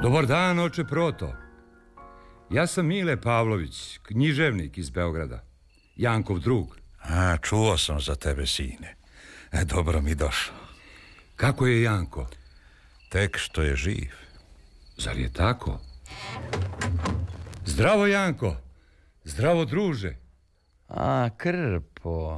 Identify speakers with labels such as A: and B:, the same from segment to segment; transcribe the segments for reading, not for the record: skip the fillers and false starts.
A: Dobar dan, oče Proto. Ja sam Mile Pavlović, književnik iz Beograda. Jankov drug.
B: Čuo sam za tebe, sine. Dobro mi došao.
A: Kako je Janko?
B: Tek što je živ.
A: Zar je tako? Zdravo, Janko. Zdravo, druže.
C: Krpo.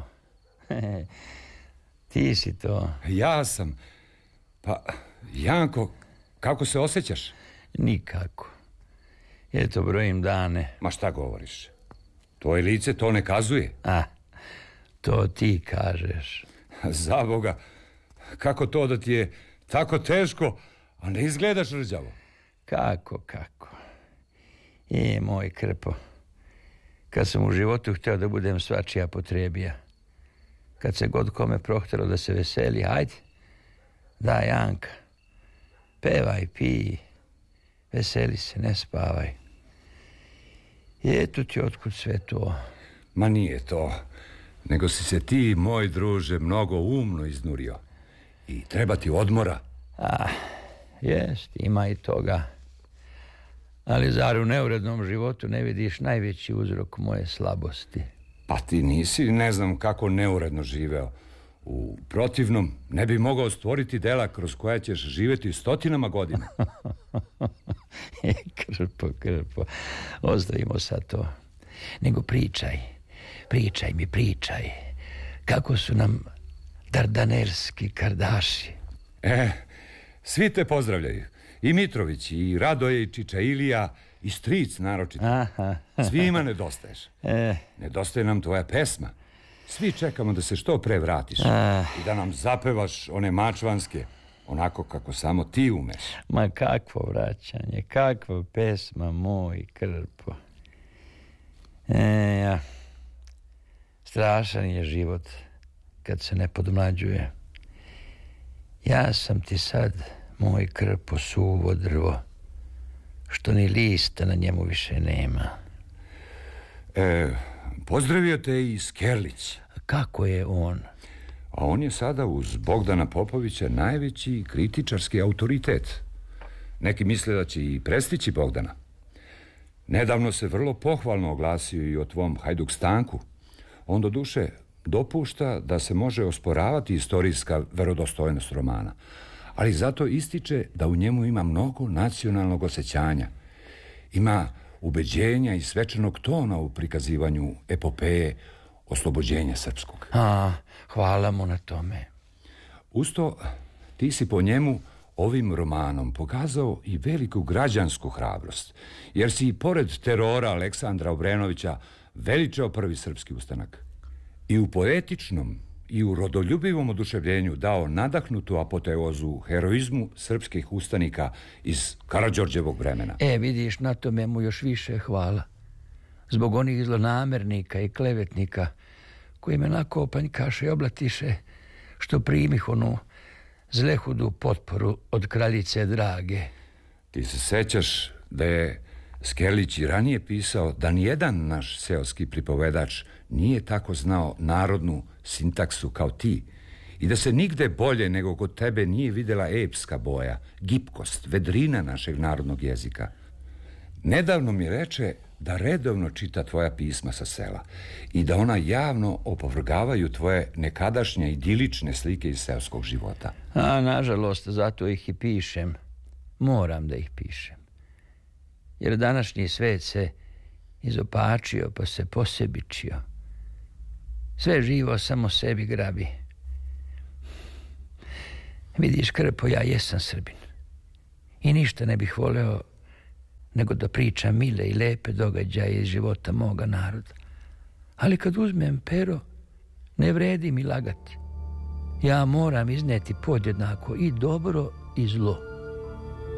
C: Ti si to.
A: Ja sam. Pa, Janko, kako se osjećaš?
C: Nikako. Eto, brojim dane.
A: Ma šta govoriš? Tvoje lice to ne kazuje.
C: To ti kažeš.
A: Za Boga, kako to da ti je tako teško, a ne izgledaš rđavo?
C: Kako? Moj Krpo, kad sam u životu htio da budem svačija potrebija, kad se god kome prohtelo da se veseli, hajde, da Janka, pevaj, pij, veseli se, ne spavaj. I eto ti otkud sve to.
A: Ma nije to, nego si se ti, moj druže, mnogo umno iznurio. I treba ti odmora.
C: Jest, ima i toga. Ali zar u neurednom životu ne vidiš najveći uzrok moje slabosti?
A: Pa ti nisi, ne znam kako neuredno živeo. U protivnom, ne bi mogao stvoriti dela kroz koja ćeš živjeti stotinama godina.
C: Krpo, ostavimo sad to. Nego pričaj mi. Kako su nam dardanerski kardaši?
A: Svi te pozdravljaju. I Mitrović, i Radoje, i Čiča Ilija, i stric naročito. Svima nedostaješ. Nedostaje nam tvoja pesma. Svi čekamo da se što pre vratiš i da nam zapevaš one mačvanske, onako kako samo ti umeš.
C: Ma kakvo vraćanje, kakva pesma, moj Krpo. Strašan je život kad se ne podmlađuje. Ja sam ti sad, moj Krpo, suvo drvo, što ni lista na njemu više nema.
A: Pozdravio te i Skerlić.
C: Kako je on?
A: A on je sada uz Bogdana Popovića najveći kritičarski autoritet. Neki misle da će i prestići Bogdana. Nedavno se vrlo pohvalno oglasio i o tvom Hajduk Stanku. On doduše dopušta da se može osporavati istorijska verodostojnost romana, ali zato ističe da u njemu ima mnogo nacionalnog osjećanja. Ima ubeđenja i svečanog tona u prikazivanju epopeje oslobođenja srpskog.
C: Hvala mu na tome.
A: Usto, ti si po njemu ovim romanom pokazao i veliku građansku hrabrost, jer si i pored terora Aleksandra Obrenovića veličao prvi srpski ustanak. I u poetičnom i u rodoljubivom oduševljenju dao nadahnutu apoteozu heroizmu srpskih ustanika iz Karađorđevog vremena.
C: Vidiš, na tome mu još više hvala. Zbog onih zlonamernika i klevetnika koji me nakopanjkaše i oblatiše, što primih onu zlehudu potporu od kraljice Drage.
A: Ti se sećaš da je Skerlić i ranije pisao da nijedan naš seoski pripovedač nije tako znao narodnu sintaksu kao ti i da se nigde bolje nego kod tebe nije videla epska boja, gipkost, vedrina našeg narodnog jezika. Nedavno mi reče da redovno čita tvoja pisma sa sela i da ona javno opovrgavaju tvoje nekadašnje idilične slike iz seoskog života.
C: Nažalost, zato ih i pišem. Moram da ih pišem. Jer današnji svet se izopačio pa se posebičio. Sve živo samo sebi grabi. Vidiš, Krpo, ja jesam Srbin. I ništa ne bih voleo nego da pričam mile i lepe događaje iz života moga naroda. Ali kad uzmem pero, ne vredi mi lagati. Ja moram izneti podjednako i dobro i zlo.